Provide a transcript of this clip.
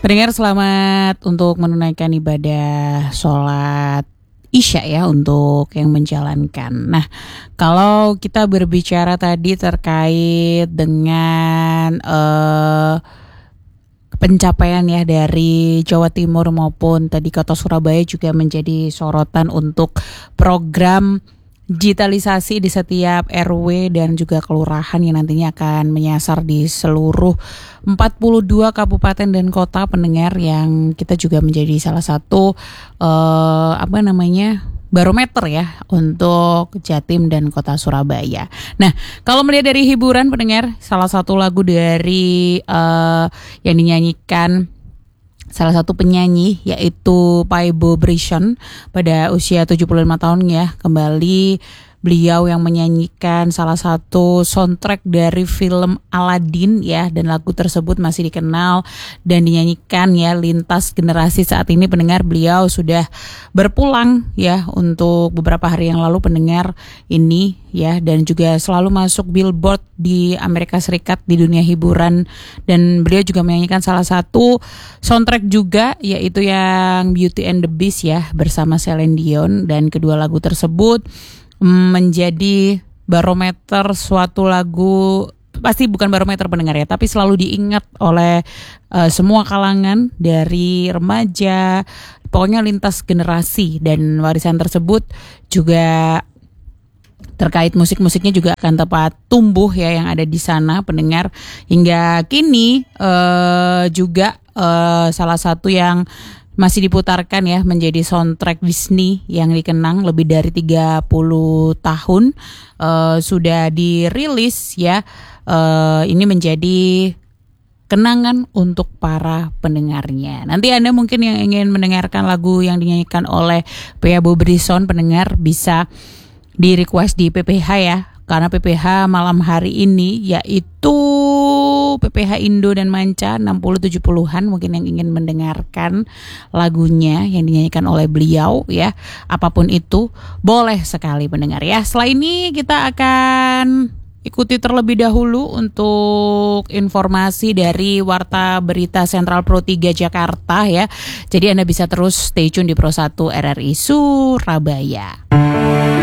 Pendengar, selamat untuk menunaikan ibadah sholat Isya ya untuk yang menjalankan. Nah, kalau kita berbicara tadi terkait dengan pencapaian ya dari Jawa Timur maupun tadi Kota Surabaya juga menjadi sorotan untuk program digitalisasi di setiap RW dan juga kelurahan yang nantinya akan menyasar di seluruh 42 kabupaten dan kota, pendengar, yang kita juga menjadi salah satu barometer ya untuk Jatim dan Kota Surabaya. Nah, kalau melihat dari hiburan, pendengar, salah satu lagu dari yang dinyanyikan salah satu penyanyi yaitu Paibo Brison pada usia 75 tahun ya. Kembali beliau yang menyanyikan salah satu soundtrack dari film Aladdin ya, dan lagu tersebut masih dikenal dan dinyanyikan ya lintas generasi saat ini, pendengar. Beliau sudah berpulang ya untuk beberapa hari yang lalu, pendengar, ini ya, dan juga selalu masuk Billboard di Amerika Serikat di dunia hiburan, dan beliau juga menyanyikan salah satu soundtrack juga yaitu yang Beauty and the Beast ya bersama Celine Dion, dan kedua lagu tersebut menjadi barometer suatu lagu, pasti bukan barometer, pendengar ya, tapi selalu diingat oleh semua kalangan dari remaja, pokoknya lintas generasi. Dan warisan tersebut juga terkait musik-musiknya juga akan tepat tumbuh ya yang ada di sana, pendengar, hingga kini juga salah satu yang masih diputarkan ya menjadi soundtrack Disney yang dikenang lebih dari 30 tahun sudah dirilis ya. Ini menjadi kenangan untuk para pendengarnya. Nanti Anda mungkin yang ingin mendengarkan lagu yang dinyanyikan oleh Paibo Brison, pendengar, bisa di request di PPH ya, karena PPH malam hari ini yaitu PPH Indo dan Manca 60-70-an, mungkin yang ingin mendengarkan lagunya yang dinyanyikan oleh beliau ya, apapun itu boleh sekali, pendengar ya. Setelah ini kita akan ikuti terlebih dahulu untuk informasi dari Warta Berita Sentral Pro 3 Jakarta ya. Jadi Anda bisa terus stay tune di Pro 1 RRI Surabaya.